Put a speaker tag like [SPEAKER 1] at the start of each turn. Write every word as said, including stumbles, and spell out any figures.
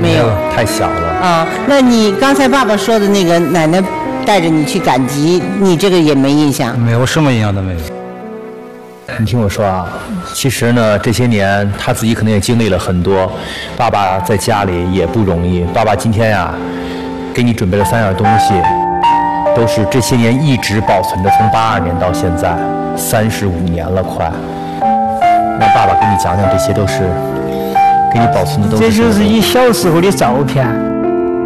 [SPEAKER 1] 没有，
[SPEAKER 2] 太小了。
[SPEAKER 1] 啊，那你刚才爸爸说的那个奶奶带着你去赶集，你这个也没印象？
[SPEAKER 2] 没有，什么印象都没有。你听我说啊，其实呢，这些年他自己可能也经历了很多。爸爸在家里也不容易。爸爸今天呀，给你准备了三样东西，都是这些年一直保存着，从八二年到现在，三十五年了快。让爸爸给你讲讲，这些都是给你保存的都是。
[SPEAKER 3] 这就是你小时候的照片。